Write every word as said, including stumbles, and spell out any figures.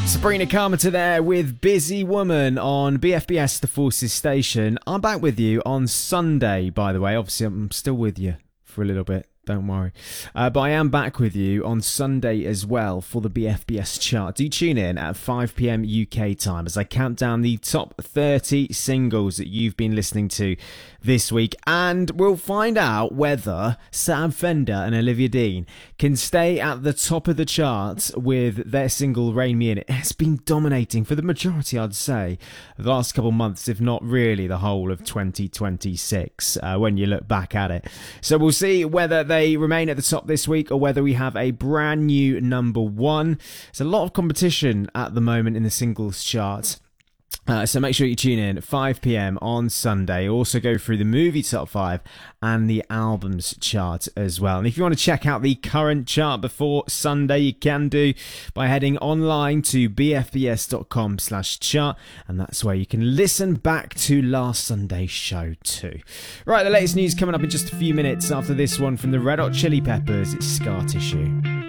Sabrina Carpenter there with Busy Woman on B F B S The Forces Station. I'm back with you on Sunday, by the way. Obviously, I'm still with you for a little bit. Don't worry. Uh, but I am back with you on Sunday as well for the B F B S chart. Do tune in at five p.m. U K time as I count down the top thirty singles that you've been listening to this week. And we'll find out whether Sam Fender and Olivia Dean can stay at the top of the charts with their single Rain Me In. It has been dominating for the majority, I'd say, the last couple of months, if not really the whole of twenty twenty-six, uh, when you look back at it. So we'll see whether they remain at the top this week or whether we have a brand new number one. There's a lot of competition at the moment in the singles chart. Uh, so make sure you tune in at five p.m. on Sunday. Also go through the movie top five and the albums chart as well. And if you want to check out the current chart before Sunday, you can do by heading online to b f b s dot com slash chart. And that's where you can listen back to last Sunday's show too. Right, the latest news coming up in just a few minutes after this one from the Red Hot Chili Peppers. It's Scar Tissue.